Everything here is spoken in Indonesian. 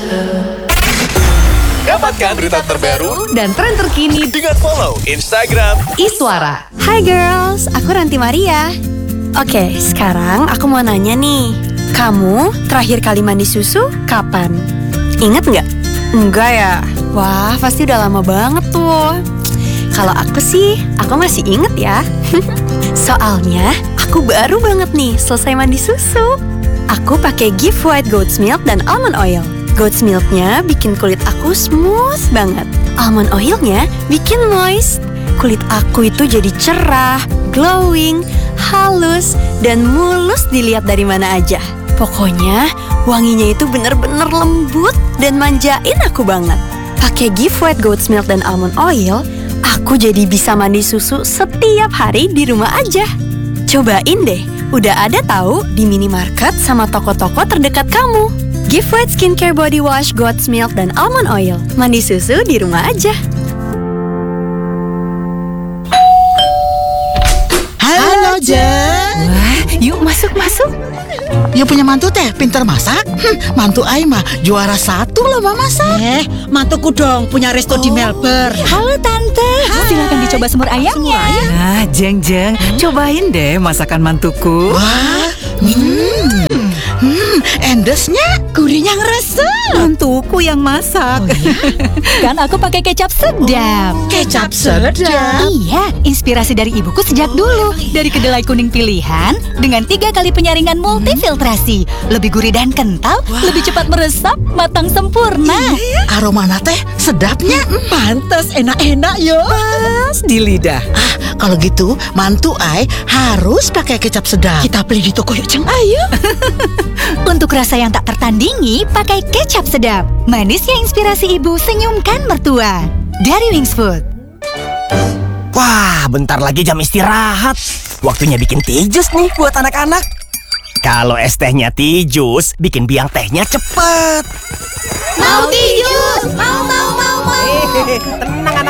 Dapatkan berita terbaru dan tren terkini dengan follow Instagram Iswara. Hai girls, aku Ranti Maria. Oke, sekarang aku mau nanya nih. Kamu terakhir kali mandi susu kapan? Ingat nggak? Enggak ya? Wah, pasti udah lama banget tuh. Kalau aku sih, aku masih inget ya. Soalnya, aku baru banget nih selesai mandi susu. Aku pakai Gift White Goat's Milk dan Almond Oil. Goat's Milknya bikin kulit aku smooth banget. Almond Oilnya bikin moist. Kulit aku itu jadi cerah, glowing, halus, dan mulus dilihat dari mana aja. Pokoknya, wanginya itu bener-bener lembut dan manjain aku banget. Pakai Gift White Goat's Milk dan Almond Oil, aku jadi bisa mandi susu setiap hari di rumah aja. Cobain deh, udah ada tahu di minimarket sama toko-toko terdekat kamu. Gift White Skincare Body Wash, Goat's Milk, dan Almond Oil. Mandi susu di rumah aja. Halo, Jen. Wah, yuk masuk-masuk. Yang punya mantu teh pinter masak? Mantu Ai mah juara 1 lomba masak. Mantuku dong punya resto di Melbourne. Halo Tante. Silakan dicoba semur ayamnya. Nah, Jeng, cobain deh masakan mantuku. Wah, endesnya. Gurihnya ngerasa. Mantuku yang masak. Kan aku pakai kecap sedap. Kecap sedap. Iya, inspirasi dari ibuku sejak dulu. Dari kedelai kuning pilihan dengan 3 kali penyaringan multifiltrasi. Lebih gurih dan kental, lebih cepat meresap, matang sempurna. Aromanya teh sedapnya. Pantes enak-enak yo. Pas di lidah. Kalau gitu, mantu Ai harus pakai kecap sedap. Kita beli di toko yuk, Ceng. Ayo. Untuk rasa yang tak tertandingi, pakai kecap sedap. Manisnya inspirasi ibu, senyumkan mertua. Dari Wings Food. Wah, bentar lagi jam istirahat. Waktunya bikin tea juice nih buat anak-anak. Kalau es tehnya tea juice, bikin biang tehnya cepet. Mau tea juice? Mau. Tenang anak.